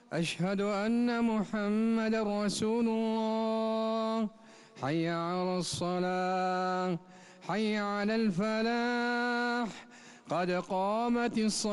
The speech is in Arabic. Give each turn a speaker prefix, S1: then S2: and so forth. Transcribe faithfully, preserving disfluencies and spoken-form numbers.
S1: أشهد أن محمدا رسول الله. حي على الصلاة، حي على الفلاح، قد قامت الصلاة.